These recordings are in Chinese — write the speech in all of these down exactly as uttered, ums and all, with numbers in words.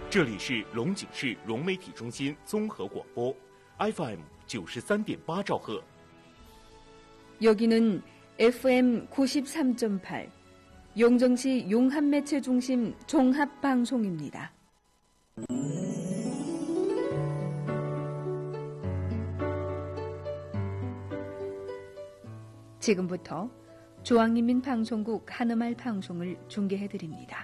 这里是龙井市融媒体中心综合广播 에프 엠九十三点八兆赫。 여기는 에프 엠 구십삼 점 팔 용정시 용합매체중심 종합방송입니다. 지금부터 중앙인민방송국 한음할 방송을 중계해드립니다.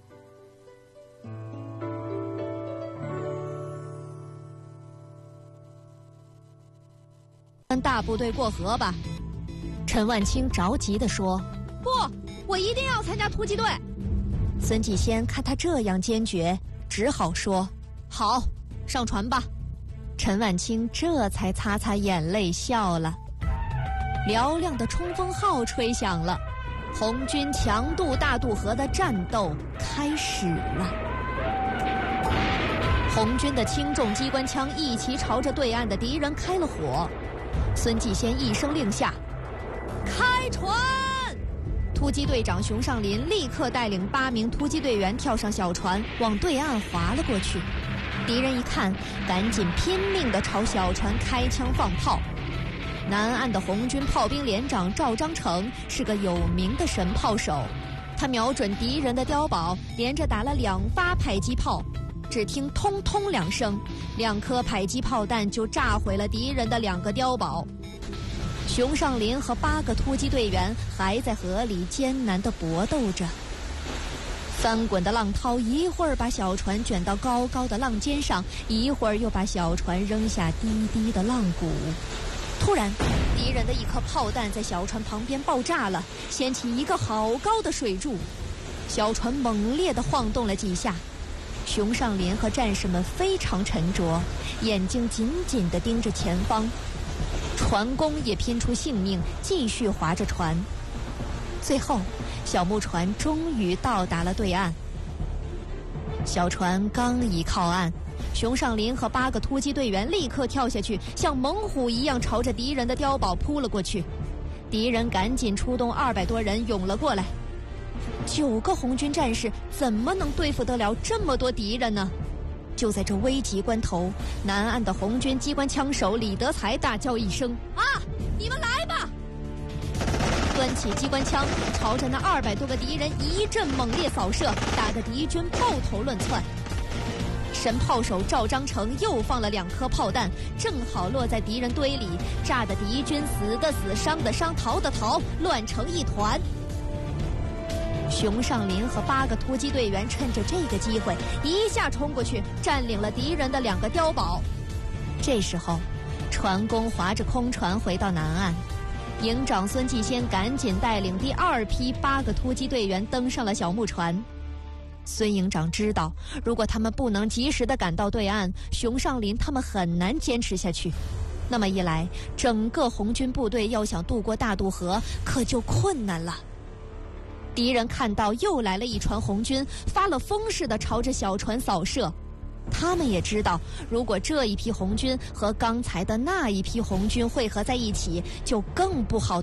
跟大部队过河吧，陈万清着急地说。不，我一定要参加突击队。孙继先看他这样坚决，只好说：好，上船吧。陈万清这才擦擦眼泪笑了。嘹亮的冲锋号吹响了，红军强渡大渡河的战斗开始了。红军的轻重机关枪一齐朝着对岸的敌人开了火。孙继先一声令下，开船！突击队长熊尚林立刻带领八名突击队员跳上小船，往对岸划了过去。敌人一看，赶紧拼命地朝小船开枪放炮。南岸的红军炮兵连长赵章成是个有名的神炮手，他瞄准敌人的碉堡，连着打了两发迫击炮。只听通通两声，两颗迫击炮弹就炸毁了敌人的两个碉堡。熊尚林和八个突击队员还在河里艰难地搏斗着。翻滚的浪涛一会儿把小船卷到高高的浪尖上，一会儿又把小船扔下低低的浪谷。突然，敌人的一颗炮弹在小船旁边爆炸了，掀起一个好高的水柱，小船猛烈地晃动了几下。熊尚林和战士们非常沉着，眼睛紧紧地盯着前方。船工也拼出性命，继续划着船。最后，小木船终于到达了对岸。小船刚一靠岸，熊尚林和八个突击队员立刻跳下去，像猛虎一样朝着敌人的碉堡扑了过去。敌人赶紧出动二百多人涌了过来。九个红军战士怎么能对付得了这么多敌人呢？就在这危急关头，南岸的红军机关枪手李德才大叫一声：啊，你们来吧！端起机关枪，朝着那二百多个敌人一阵猛烈扫射，打得敌军抱头乱窜。神炮手赵章成又放了两颗炮弹，正好落在敌人堆里，炸得敌军死的死，伤的伤，逃的逃，乱成一团。熊尚林和八个突击队员趁着这个机会，一下冲过去，占领了敌人的两个碉堡。这时候，船工划着空船回到南岸，营长孙继先赶紧带领第二批八个突击队员登上了小木船。孙营长知道，如果他们不能及时地赶到对岸，熊尚林他们很难坚持下去。那么一来，整个红军部队要想渡过大渡河，可就困难了。敌人看到又来了一船红军，发了疯似的朝着小船扫射。他们也知道，如果这一批红军和刚才的那一批红军汇合在一起，就更不好